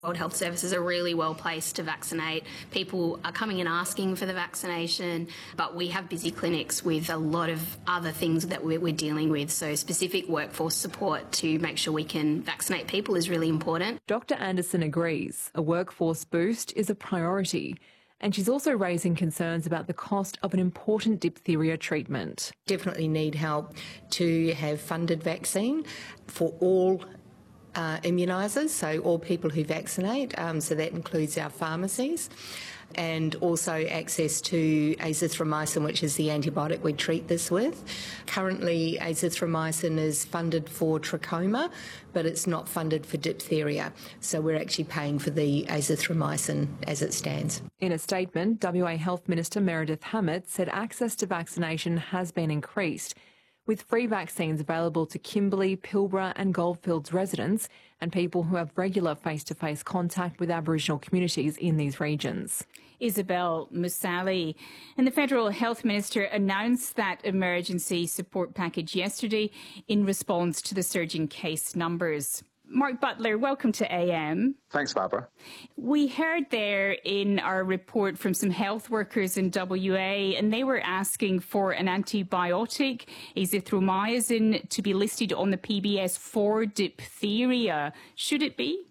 World Health Service is really well placed to vaccinate. People are coming and asking for the vaccination, but we have busy clinics with a lot of other things that we're dealing with. So specific workforce support to make sure we can vaccinate people is really important. Dr Anderson agrees a workforce boost is a priority. And she's also raising concerns about the cost of an important diphtheria treatment. Definitely need help to have funded vaccine for all immunisers, so all people who vaccinate, so that includes our pharmacies, and also access to azithromycin, which is the antibiotic we treat this with. Currently, azithromycin is funded for trachoma, but it's not funded for diphtheria, so we're actually paying for the azithromycin as it stands. In a statement, WA Health Minister Meredith Hammett said access to vaccination has been increased, with free vaccines available to Kimberley, Pilbara and Goldfields residents and people who have regular face-to-face contact with Aboriginal communities in these regions. Isabel Musali. And the Federal Health Minister announced that emergency support package yesterday in response to the surging case numbers. Mark Butler, welcome to AM. Thanks, Barbara. We heard there in our report from some health workers in WA, and they were asking for an antibiotic, azithromycin, to be listed on the PBS for diphtheria. Should it be?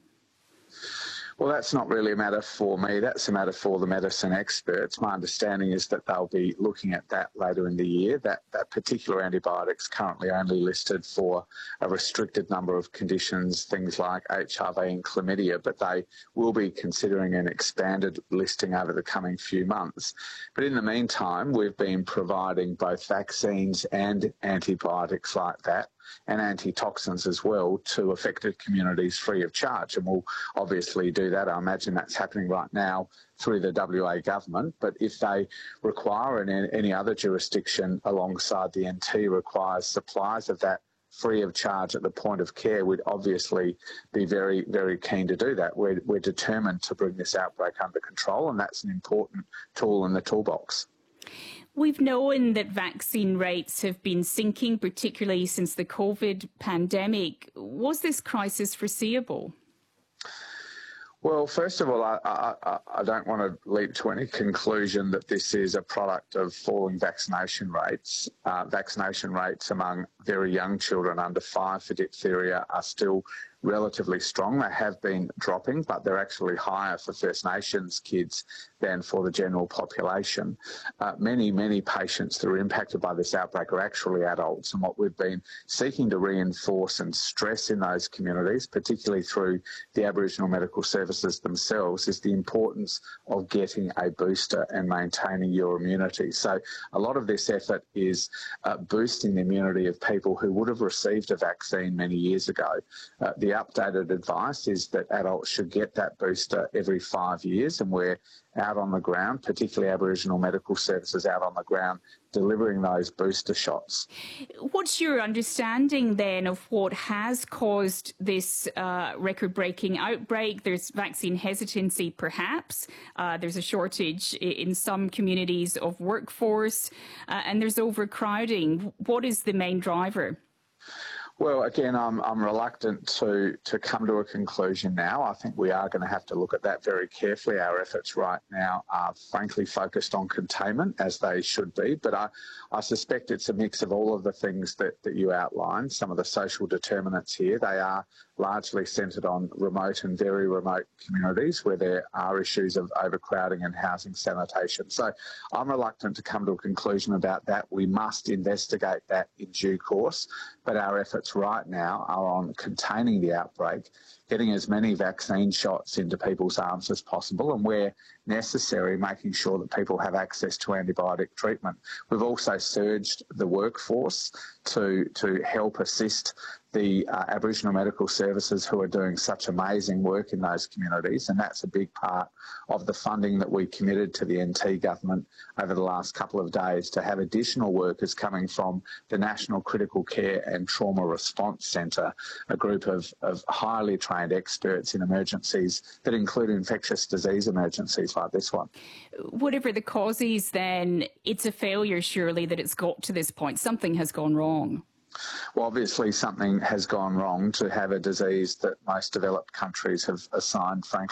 Well, that's not really a matter for me. That's a matter for the medicine experts. My understanding is that they'll be looking at that later in the year. That particular antibiotic's currently only listed for a restricted number of conditions, things like HIV and chlamydia, but they will be considering an expanded listing over the coming few months. But in the meantime, we've been providing both vaccines and antibiotics like that, and antitoxins as well, to affected communities free of charge. And we'll obviously do that. I imagine that's happening right now through the WA government. But if they require, and any other jurisdiction alongside the NT requires supplies of that free of charge at the point of care, we'd obviously be very, very keen to do that. We're determined to bring this outbreak under control, and that's an important tool in the toolbox. We've known that vaccine rates have been sinking, particularly since the COVID pandemic. Was this crisis foreseeable? Well, first of all, I don't want to leap to any conclusion that this is a product of falling vaccination rates. Vaccination rates among very young children under 5 for diphtheria are still relatively strong. They have been dropping, but they're actually higher for First Nations kids than for the general population. Many patients that are impacted by this outbreak are actually adults, and what we've been seeking to reinforce and stress in those communities, particularly through the Aboriginal medical services themselves, is the importance of getting a booster and maintaining your immunity. So a lot of this effort is boosting the immunity of people who would have received a vaccine many years ago. The updated advice is that adults should get that booster every 5 years, and we're out on the ground, particularly Aboriginal medical services out on the ground, delivering those booster shots. What's your understanding then of what has caused this record-breaking outbreak? There's vaccine hesitancy, perhaps. There's a shortage in some communities of workforce, and there's overcrowding. What is the main driver? Well, again, I'm reluctant to come to a conclusion now. I think we are going to have to look at that very carefully. Our efforts right now are frankly focused on containment, as they should be, but I suspect it's a mix of all of the things that you outlined. Some of the social determinants here, they are largely centred on remote and very remote communities where there are issues of overcrowding and housing sanitation. So I'm reluctant to come to a conclusion about that. We must investigate that in due course, but our efforts right now are on containing the outbreak, getting as many vaccine shots into people's arms as possible, and where necessary, making sure that people have access to antibiotic treatment. We've also surged the workforce to help assist the Aboriginal medical services who are doing such amazing work in those communities, and that's a big part of the funding that we committed to the NT government over the last couple of days, to have additional workers coming from the National Critical Care and Trauma Response Centre, a group of highly trained experts in emergencies that include infectious disease emergencies like this one. Whatever the cause is, then, it's a failure, surely, that it's got to this point. Something has gone wrong. Well, obviously something has gone wrong to have a disease that most developed countries have assigned, frankly,